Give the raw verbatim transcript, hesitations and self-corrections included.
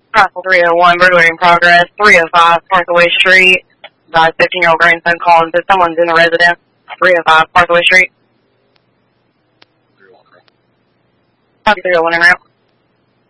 Castle three oh one, burglary in progress, three oh five Parkaway Street. My fifteen-year-old grandson called and said someone's in the residence, three oh five Parkaway Street. Copy three oh one en route.